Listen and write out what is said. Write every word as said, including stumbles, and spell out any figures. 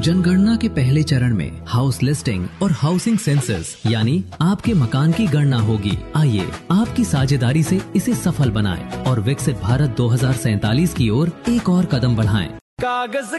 जनगणना के पहले चरण में हाउस लिस्टिंग और हाउसिंग सेंसस यानी आपके मकान की गणना होगी। आइए आपकी साझेदारी से इसे सफल बनाएं और विकसित भारत दो हज़ार सैंतालीस की ओर एक और कदम बढ़ाएं। कागज